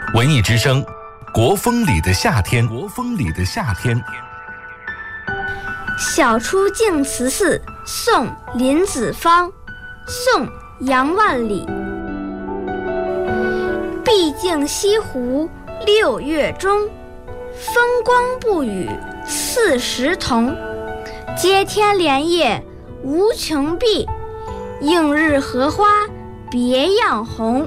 文艺之声，国风里的夏天。国风里的夏天。 晓出净慈寺，宋·林子方。宋·杨万里。毕竟西湖6月中，风光不与40同。接天莲叶无穷碧，映日荷花别样红。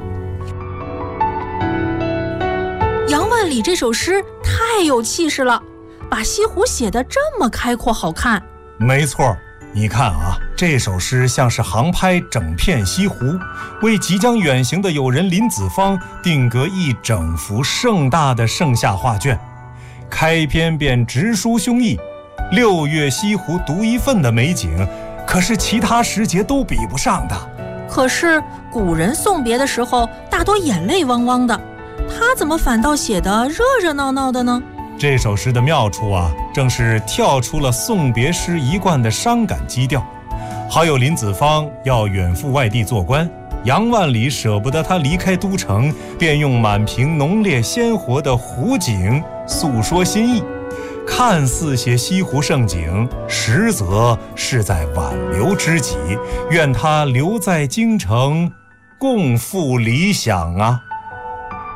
杨万里这首诗太有气势了，把西湖写得这么开阔好看。 没错，你看啊，这首诗像是航拍整片西湖，为即将远行的友人林子方定格一整幅盛大的盛夏画卷。开篇便直抒胸臆，6月西湖独一份的美景，可是其他时节都比不上的。 可是古人送别的时候大多眼泪汪汪的，他怎么反倒写得热热闹闹的呢？ 这首诗的妙处啊，正是跳出了送别诗一贯的伤感基调。好友林子方要远赴外地做官，杨万里舍不得他离开都城，便用满屏浓烈鲜活的湖景诉说心意。看似写西湖盛景，实则是在挽留知己，愿他留在京城，共赴理想啊。